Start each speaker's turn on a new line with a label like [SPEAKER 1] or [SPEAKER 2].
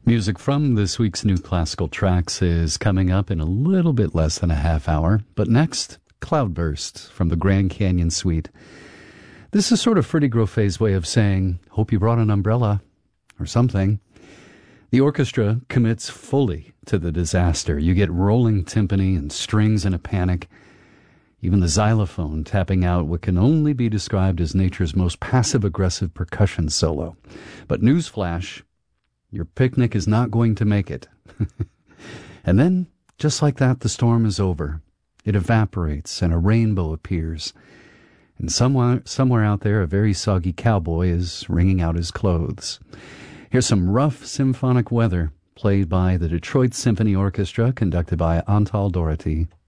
[SPEAKER 1] Music from this week's New Classical Tracks is coming up in a little bit less than a half hour. But next, Cloudburst from the Grand Canyon Suite. This is sort of Freddie Groffet's way of saying, hope you brought an umbrella, or something. The orchestra commits fully to the disaster. You get rolling timpani and strings in a panic. Even the xylophone tapping out what can only be described as nature's most passive-aggressive percussion solo. But newsflash, your picnic is not going to make it. And then, just like that, the storm is over. It evaporates and a rainbow appears. And somewhere out there, a very soggy cowboy is wringing out his clothes. Here's some rough symphonic weather played by the Detroit Symphony Orchestra, conducted by Antal Doherty.